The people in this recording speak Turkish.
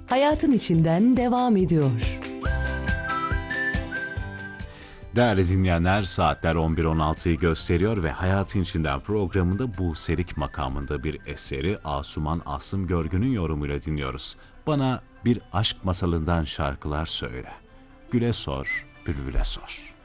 hayatın içinden devam ediyor. Değerli dinleyenler, saatler 11.16'yı gösteriyor ve Hayatın İçinden programında Buserik makamında bir eseri Asuman Aslım Görgün'ün yorumuyla dinliyoruz. Bana bir aşk masalından şarkılar söyle. Güle sor, bülbüle sor.